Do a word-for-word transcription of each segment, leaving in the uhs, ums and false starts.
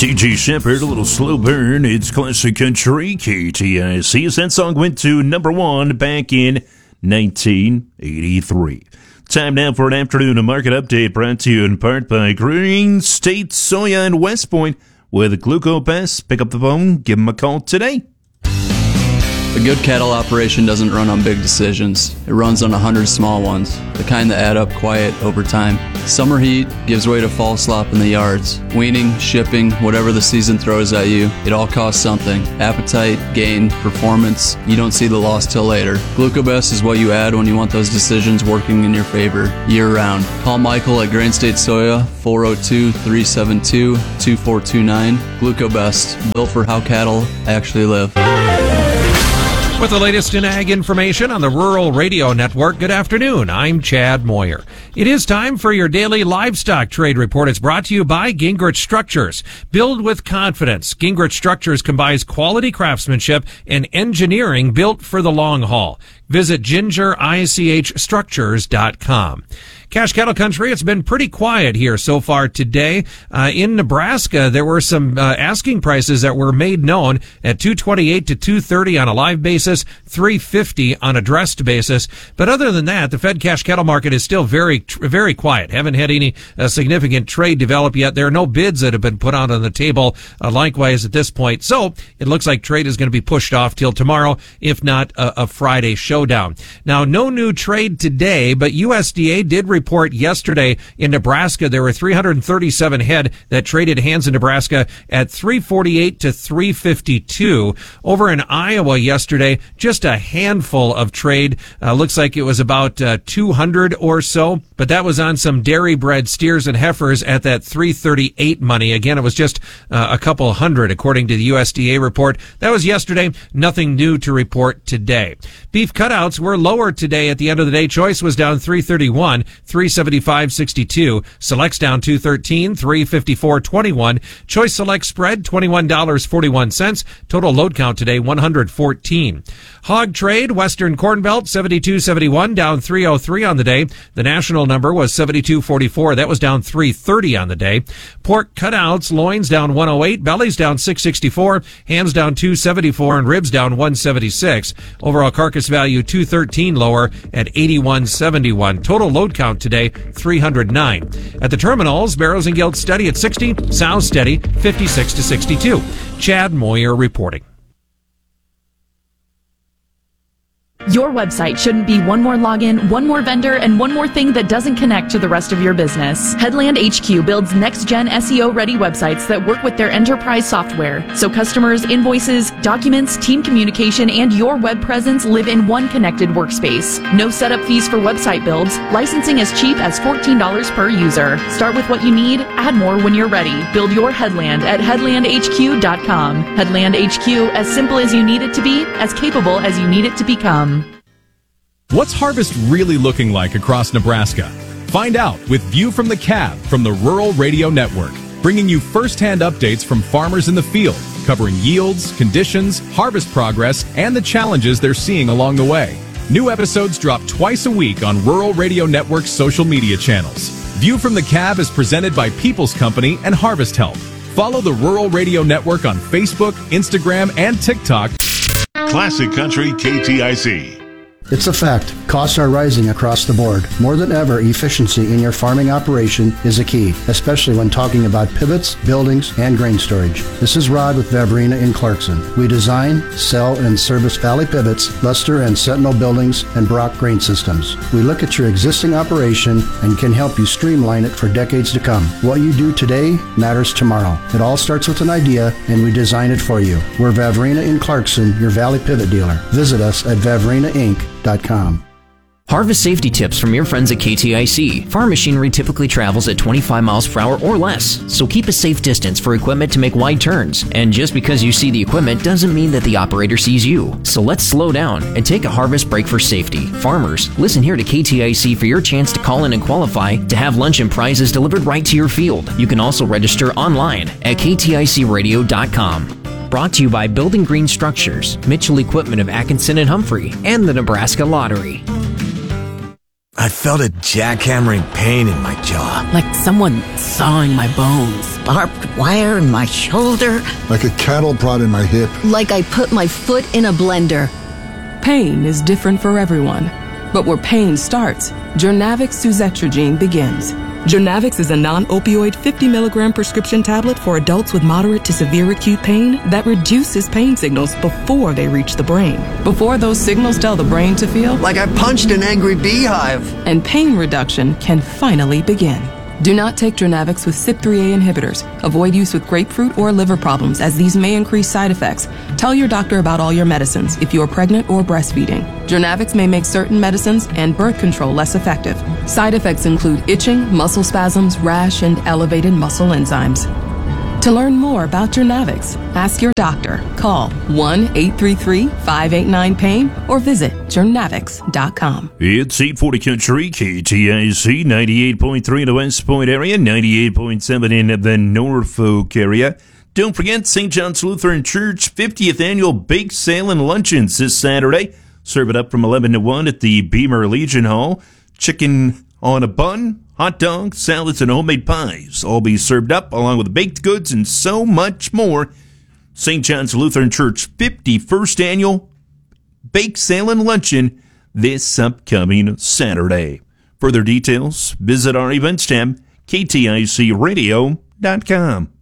T J Shepard, a little slow burn. It's classic country, K T I C. That song went to number one back in nineteen eighty-three. Time now for an afternoon market update brought to you in part by Green State Soya in West Point with GlucoBest. Pick up the phone, give them a call today. A good cattle operation doesn't run on big decisions. It runs on a hundred small ones, the kind that add up quiet over time. Summer heat gives way to fall slop in the yards. Weaning, shipping, whatever the season throws at you, it all costs something. Appetite, gain, performance, you don't see the loss till later. GlucoBest is what you add when you want those decisions working in your favor, year-round. Call Michael at Grain State Soya, four oh two, three seven two, two four two nine. GlucoBest, built for how cattle actually live. With the latest in ag information on the Rural Radio Network, good afternoon. I'm Chad Moyer. It is time for your daily livestock trade report. It's brought to you by Gingrich Structures. Build with confidence. Gingrich Structures combines quality craftsmanship and engineering built for the long haul. Visit ginger ich structures dot com. Cash cattle country, it's been pretty quiet here so far today. Uh, in Nebraska, there were some uh, asking prices that were made known at two twenty-eight to two thirty on a live basis, three fifty on a dressed basis. But other than that, the Fed cash cattle market is still very, very quiet. Haven't had any uh, significant trade develop yet. There are no bids that have been put out on the table, uh, likewise at this point. So it looks like trade is going to be pushed off till tomorrow, if not a, a Friday showdown. Now, no new trade today, but U S D A did report Report yesterday in Nebraska. There were three hundred thirty-seven head that traded hands in Nebraska at three forty-eight to three fifty-two. Over in Iowa yesterday, just a handful of trade. Uh, looks like it was about uh, two hundred or so, but that was on some dairy bred steers and heifers at that three thirty-eight money. Again, it was just uh, a couple hundred according to the U S D A report. That was yesterday. Nothing new to report today. Beef cutouts were lower today at the end of the day. Choice was down three thirty-one, three seventy-five sixty-two. Select's down two thirteen, three fifty-four twenty-one. Choice Select spread twenty-one dollars and forty-one cents. Total load count today one hundred fourteen. Hog trade, Western Corn Belt seventy-two seventy-one, down three oh three on the day. The national number was seventy-two forty-four. That was down three thirty on the day. Pork cutouts, loins down one oh eight, bellies down six sixty-four, hams down two seventy-four, and ribs down one seventy-six. Overall carcass value two thirteen lower at eighty-one seventy-one. Total load count today three hundred nine. At the terminals, barrows and gilts steady at sixty, sows steady fifty-six to sixty-two. Chad Moyer reporting. Your website shouldn't be one more login, one more vendor, and one more thing that doesn't connect to the rest of your business. Headland H Q builds next-gen S E O-ready websites that work with their enterprise software, so customers, invoices, documents, team communication, and your web presence live in one connected workspace. No setup fees for website builds. Licensing as cheap as fourteen dollars per user. Start with what you need, add more when you're ready. Build your Headland at headland h q dot com. Headland H Q, as simple as you need it to be, as capable as you need it to become. What's harvest really looking like across Nebraska? Find out with View from the Cab from the Rural Radio Network, bringing you first-hand updates from farmers in the field, covering yields, conditions, harvest progress, and the challenges they're seeing along the way. New episodes drop twice a week on Rural Radio Network's social media channels. View from the Cab is presented by People's Company and Harvest Help. Follow the Rural Radio Network on Facebook, Instagram, and TikTok. Classic Country K T I C. It's a fact. Costs are rising across the board. More than ever, efficiency in your farming operation is a key, especially when talking about pivots, buildings, and grain storage. This is Rod with Vavrina in Clarkson. We design, sell, and service Valley Pivots, Luster and Sentinel buildings, and Brock grain systems. We look at your existing operation and can help you streamline it for decades to come. What you do today matters tomorrow. It all starts with an idea, and we design it for you. We're Vavrina in Clarkson, your Valley Pivot dealer. Visit us at vavrina inc dot com. Harvest safety tips from your friends at K T I C. Farm machinery typically travels at twenty-five miles per hour or less, so keep a safe distance for equipment to make wide turns. And just because you see the equipment doesn't mean that the operator sees you. So let's slow down and take a harvest break for safety. Farmers, listen here to K T I C for your chance to call in and qualify to have lunch and prizes delivered right to your field. You can also register online at k t i c radio dot com. Brought to you by Building Green Structures, Mitchell Equipment of Atkinson and Humphrey, and the Nebraska Lottery. I felt a jackhammering pain in my jaw. Like someone sawing my bones. Barbed wire in my shoulder. Like a cattle prod in my hip. Like I put my foot in a blender. Pain is different for everyone. But where pain starts, Journavx suzetrigine begins. Journavx is a non-opioid fifty milligram prescription tablet for adults with moderate to severe acute pain that reduces pain signals before they reach the brain. Before those signals tell the brain to feel like I punched an angry beehive. And pain reduction can finally begin. Do not take Journavx with C Y P three A inhibitors. Avoid use with grapefruit or liver problems, as these may increase side effects. Tell your doctor about all your medicines if you are pregnant or breastfeeding. Journavx may make certain medicines and birth control less effective. Side effects include itching, muscle spasms, rash, and elevated muscle enzymes. To learn more about Journavx, ask your doctor. Call one eight three three, five eight nine, pain or visit journavx dot com. It's eight forty Country, K T I C, ninety-eight point three in the West Point area, ninety-eight point seven in the Norfolk area. Don't forget Saint John's Lutheran Church fiftieth Annual Bake Sale and Luncheons this Saturday. Serve it up from eleven to one at the Beamer Legion Hall. Chicken on a bun, hot dogs, salads, and homemade pies all be served up, along with baked goods and so much more. Saint John's Lutheran Church fifty-first Annual Bake Sale and Luncheon this upcoming Saturday. Further details, visit our events tab, K T I C radio dot com.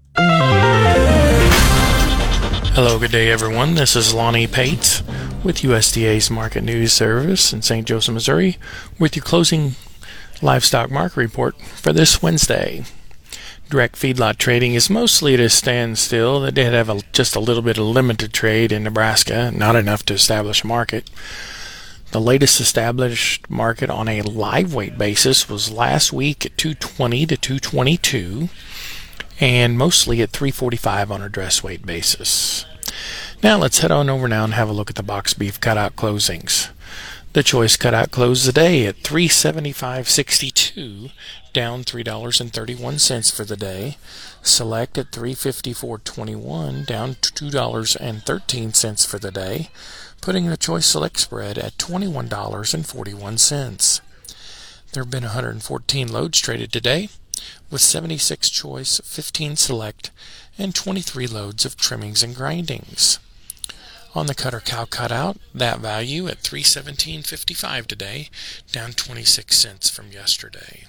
Hello, good day, everyone. This is Lonnie Pates with U S D A's Market News Service in Saint Joseph, Missouri, with your closing livestock market report for this Wednesday. Direct feedlot trading is mostly at a standstill. They did have a, just a little bit of limited trade in Nebraska, not enough to establish a market. The latest established market on a live weight basis was last week at two twenty to two twenty-two, and mostly at three forty-five on a dress weight basis. Now let's head on over now and have a look at the box beef cutout closings. The choice cutout closed the day at three seventy-five sixty-two, down three dollars and thirty-one cents for the day. Select at three fifty-four twenty-one, down two dollars and thirteen cents for the day, putting the choice select spread at twenty-one dollars and forty-one cents. There have been one hundred fourteen loads traded today, with seventy-six choice, fifteen select, and twenty-three loads of trimmings and grindings. On the cutter cow cutout, that value at three seventeen fifty-five today, down twenty-six cents from yesterday.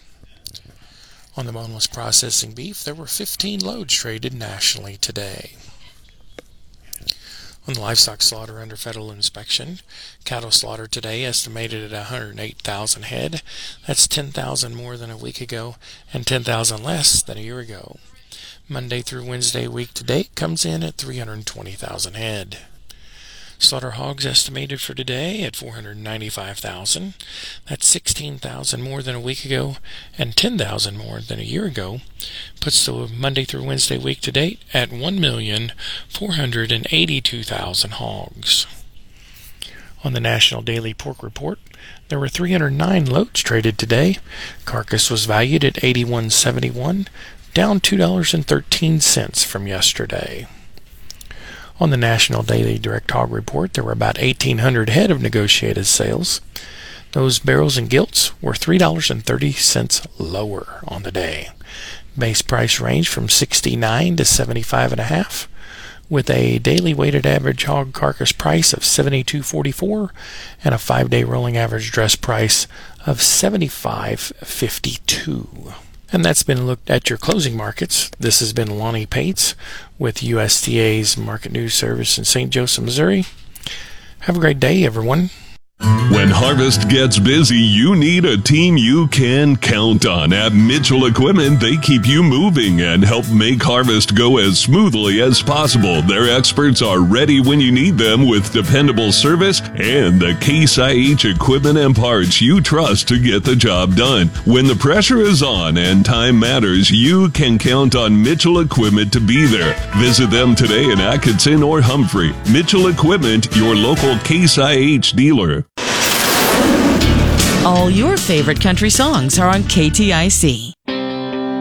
On the boneless processing beef, there were fifteen loads traded nationally today. On the livestock slaughter under federal inspection, cattle slaughter today estimated at one hundred eight thousand head. That's ten thousand more than a week ago and ten thousand less than a year ago. Monday through Wednesday week to date comes in at three hundred twenty thousand head. Slaughter hogs estimated for today at four hundred ninety-five thousand. That's sixteen thousand more than a week ago and ten thousand more than a year ago. Puts the Monday through Wednesday week to date at one million four hundred eighty-two thousand hogs. On the National Daily Pork Report, there were three hundred nine loads traded today. Carcass was valued at eighty-one seventy-one, down two dollars and thirteen cents from yesterday. On the National Daily Direct Hog Report, there were about eighteen hundred head of negotiated sales. Those barrels and gilts were three dollars and thirty cents lower on the day. Base price ranged from sixty-nine to seventy-five and a half, with a daily weighted average hog carcass price of seventy-two forty-four and a five-day rolling average dress price of seventy-five fifty-two. And that's been looked at your closing markets. This has been Lonnie Pates with U S D A's Market News Service in Saint Joseph, Missouri. Have a great day, everyone. When harvest gets busy, you need a team you can count on. At Mitchell Equipment, they keep you moving and help make harvest go as smoothly as possible. Their experts are ready when you need them with dependable service and the Case I H equipment and parts you trust to get the job done. When the pressure is on and time matters, you can count on Mitchell Equipment to be there. Visit them today in Atkinson or Humphrey. Mitchell Equipment, your local Case I H dealer. All your favorite country songs are on K T I C.